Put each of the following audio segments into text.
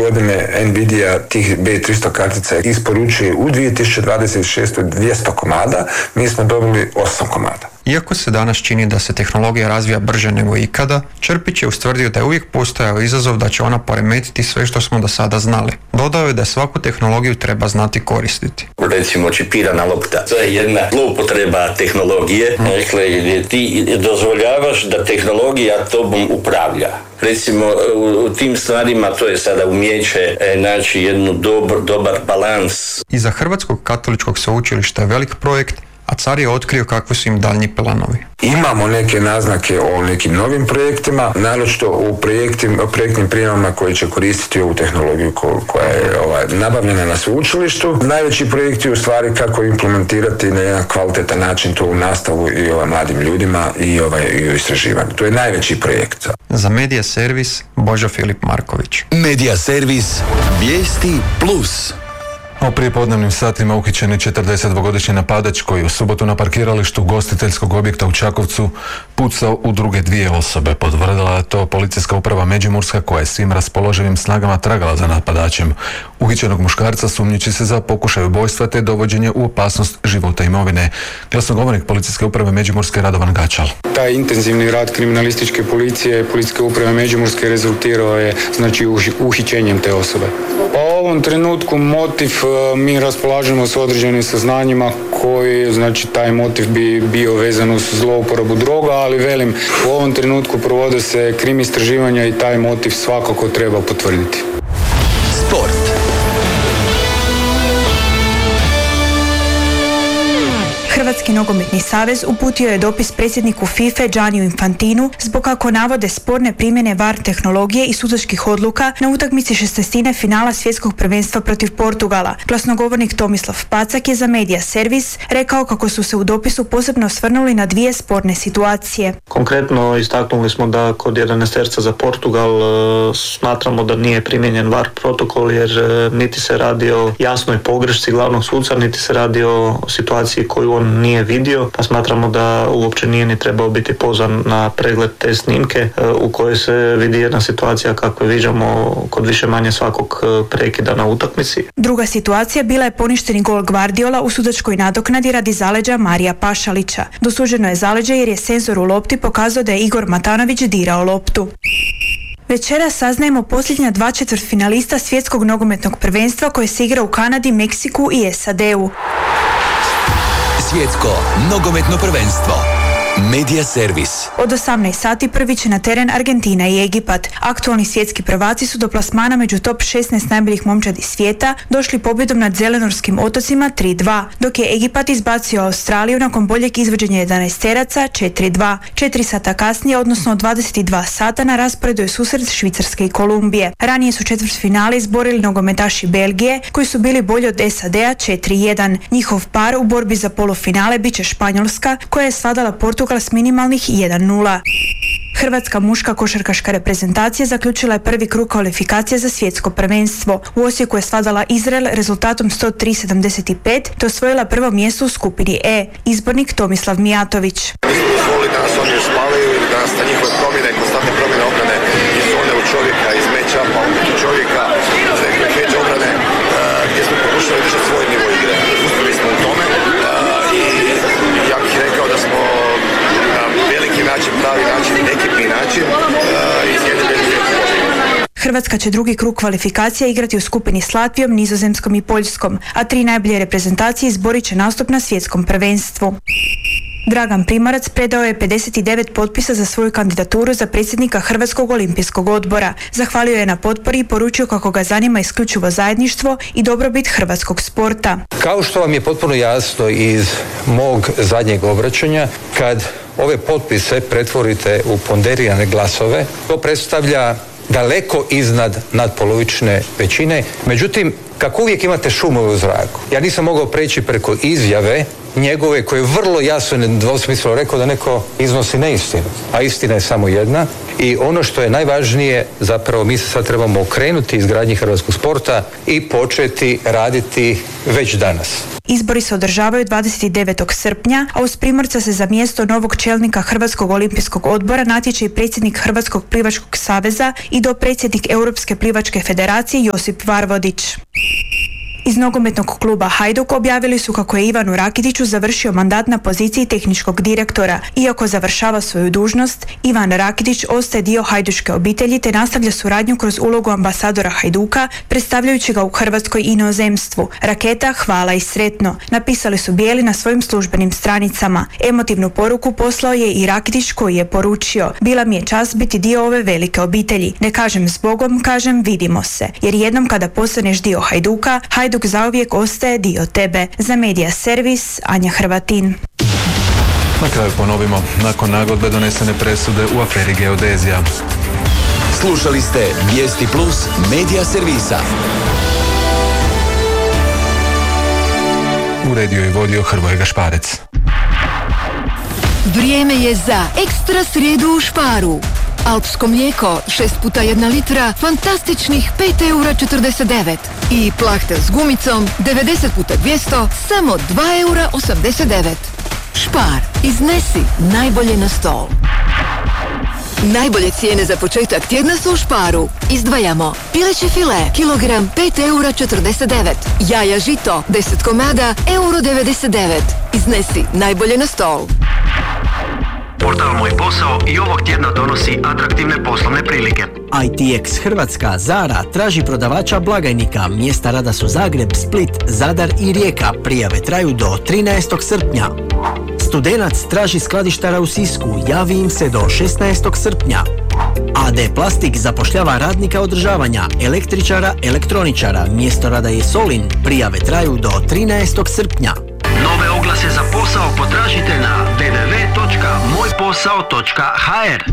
godine Nvidia tih B300 kartica isporučuje u 2026. 200 komada, mi smo dobili 8 komada. Iako se danas čini da se tehnologija razvija brže nego ikada, Črpić je ustvrdio da je uvijek postojao izazov da će ona poremetiti sve što smo do sada znali. Dodao je da svaku tehnologiju treba znati koristiti. Recimo čipirana lopta, to je jedna zloupotreba tehnologije. Dakle, ti dozvoljavaš da tehnologija tobom upravlja. Recimo, u tim stvarima to je sada umijeće naći jednu dobar balans. Iza Hrvatskog katoličkog sveučilišta je velik projekt, a car je otkrio kakvi su im daljnji planovi. Imamo neke naznake o nekim novim projektima, naročito u projektnim prijemama koji će koristiti ovu tehnologiju koja je nabavljena na sveučilištu. Najveći projekt je u stvari kako implementirati na jedan kvalitetan način to u nastavu i mladim ljudima i u istraživanju. To je najveći projekt. Za Medija servis Božo Filip Marković. Medija servis Vijesti Plus. U prijepodnevnim satima uhićen je 42-godišnji napadač koji u subotu na parkiralištu ugostiteljskog objekta u Čakovcu pucao u druge dvije osobe. Potvrdila je to policijska uprava Međimurska koja je svim raspoloživim snagama tragala za napadačem. Uhićenog muškarca sumnjiči se za pokušaj ubojstva te dovođenje u opasnost života i imovine. Glasnogovornik policijske uprave Međimurske Radovan Gačal. Taj intenzivni rad kriminalističke policije, policijske uprave Međimurske rezultirao je uhićenjem te osobe. U ovom trenutku motiv mi raspolažemo s određenim saznanjima koji, taj motiv bi bio vezan uz zlouporabu droga, ali velim, u ovom trenutku provode se krim istraživanja i taj motiv svakako treba potvrditi. Sport. Hrvatski nogometni savez uputio je dopis predsjedniku FIFA Gianniju Infantinu zbog, kako navode, sporne primjene VAR tehnologije i sudačkih odluka na utakmici 16. finala svjetskog prvenstva protiv Portugala. Glasnogovornik Tomislav Pacak je za Medija servis rekao kako su se u dopisu posebno osvrnuli na dvije sporne situacije. Konkretno istaknuli smo da kod 11 za Portugal smatramo da nije primijenjen VAR protokol jer niti se radi o jasnoj pogrešci glavnog suca, niti se radi o situaciji koju on nije vidio, pa smatramo da uopće nije ni trebao biti pozvan na pregled te snimke u kojoj se vidi jedna situacija kakve viđamo kod više manje svakog prekida na utakmici. Druga situacija bila je poništeni gol Gvardiola u sudačkoj nadoknadi radi zaleđa Marija Pašalića. Dosuđeno je zaleđe jer je senzor u lopti pokazao da je Igor Matanović dirao loptu. Večeras saznajemo posljednja 2 četvrtfinalista svjetskog nogometnog prvenstva koje se igra u Kanadi, Meksiku i SAD-u. Svjetsko nogometno prvenstvo. Medija servis. Od 18 sati prvi će na teren Argentina i Egipat. Aktualni svjetski prvaci su do plasmana među top 16 najboljih momčadi svijeta došli pobjedom nad Zelenorskim otocima 3-2, dok je Egipat izbacio Australiju nakon boljeg izvođenja 11-teraca 4-2. 4 sata kasnije, odnosno 22 sata, na rasporedu je susret Švicarske i Kolumbije. Ranije su četvrtfinale izborili nogometaši Belgije, koji su bili bolji od SAD-a 4-1. Njihov par u borbi za polufinale bit će Španjolska, koja je svladala Portugal s minimalnih 1-0. Hrvatska muška košarkaška reprezentacija zaključila je prvi krug kvalifikacije za svjetsko prvenstvo. U Osijeku je svladala Izrael rezultatom 103-75 te osvojila prvo mjesto u skupini E. Izbornik Tomislav Mijatović. Dozvoli da nas oni uspavaju ili da nas na njihove promjene, konstantne promjene obrane iz zone u čovjeka, iz match-upa u čovjeka, za hedge obrane, gdje smo pokušali više svoj nivo igre. Uspjeli smo u tome i ja bih rekao da smo na veliki način, pravi način, ekipni način izjedili Hrvatska će drugi krug kvalifikacija igrati u skupini s Latvijom, Nizozemskom i Poljskom, a 3 najbolje reprezentacije izborit će nastup na svjetskom prvenstvu. Dragan Primorac predao je 59 potpisa za svoju kandidaturu za predsjednika Hrvatskog olimpijskog odbora. Zahvalio je na potpori i poručio kako ga zanima isključivo zajedništvo i dobrobit hrvatskog sporta. Kao što vam je potpuno jasno iz mog zadnjeg obraćanja, kad ove potpise pretvorite u ponderirane glasove, to predstavlja daleko iznad nadpolovične većine. Međutim, kako uvijek imate šumove u zraku. Ja nisam mogao preći preko izjave njegove koji je vrlo jasno i nedvosmisleno rekao da neko iznosi neistinu, a istina je samo jedna. I ono što je najvažnije, zapravo mi se sad trebamo okrenuti izgradnji hrvatskog sporta i početi raditi već danas. Izbori se održavaju 29. srpnja, a uz Primorca se za mjesto novog čelnika Hrvatskog olimpijskog odbora natječe i predsjednik Hrvatskog plivačkog saveza i dopredsjednik Europske plivačke federacije Josip Varvodić. Iz nogometnog kluba Hajduk objavili su kako je Ivanu Rakitiću završio mandat na poziciji tehničkog direktora. Iako završava svoju dužnost, Ivan Rakitić ostaje dio hajduške obitelji te nastavlja suradnju kroz ulogu ambasadora Hajduka, predstavljajući ga u Hrvatskoj i inozemstvu. Raketa, hvala i sretno, napisali su bijeli na svojim službenim stranicama. Emotivnu poruku poslao je i Rakitić koji je poručio: bila mi je čast biti dio ove velike obitelji. Ne kažem zbogom, kažem vidimo se. Jer jednom kada postaneš dio Hajduka, Hajduk zauvijek ostaje dio tebe. Za Medija Servis, Anja Hrvatin. Na kraju ponovimo, nakon nagodbe donesene presude u aferi Geodezija. Slušali ste Vijesti Plus Medija Servisa. Uredio i vodio Hrvoje Gašparec. Vrijeme je za ekstra srijedu u Šparu. Alpsko mlijeko 6 puta 1 litra, fantastičnih 5,49 € i plahter s gumicom 90 puta 200, samo 2,89 €. Špar, iznesi najbolje na stol. Najbolje cijene za početak tjedna su u Šparu. Izdvajamo pileće file, kilogram 5,49 €, jaja žito 10 komada, 1,99 €. Iznesi najbolje na stol. Portal Moj posao i ovog tjedna donosi atraktivne poslovne prilike. ITX Hrvatska Zara traži prodavača blagajnika. Mjesta rada su Zagreb, Split, Zadar i Rijeka. Prijave traju do 13. srpnja. Studenac traži skladištara u Sisku. Javi im se do 16. srpnja. AD Plastik zapošljava radnika održavanja, električara, elektroničara. Mjesto rada je Solin. Prijave traju do 13. srpnja. Nove oglase za posao potražite na www.mojposao.hr.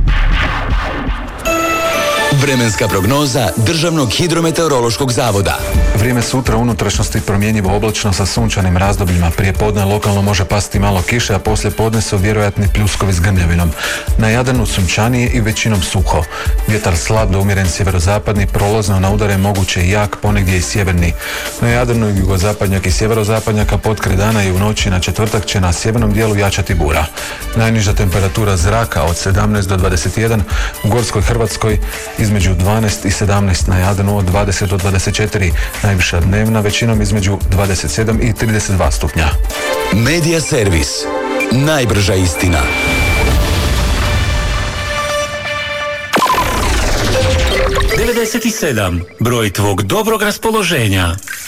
Vremenska prognoza Državnog hidrometeorološkog zavoda. Vrijeme sutra u unutrašnjosti promjenjivo oblačno sa sunčanim razdobljima. Prije podne lokalno može pasti malo kiše, a poslije podne su vjerojatni pljuskovi s grmljavinom. Na Jadranu sunčanije i većinom suho. Vjetar slab do umjeren sjeverozapadni, prolazno na udare moguće i jak, ponegdje i sjeverni. Na Jadranu jugozapadnjak i sjeverozapadnjaka potkraj dana i u noći na četvrtak će na sjevernom dijelu jačati bura. Najniža temperatura zraka od 17 do 21, u Gorskoj Hrvatskoj između 12 i 17, na Jadranu od 20 do 24, najviša dnevna većinom između 27 i 32 stupnja. Medija Servis. Najbrža istina. broj tvog dobrog raspoloženja.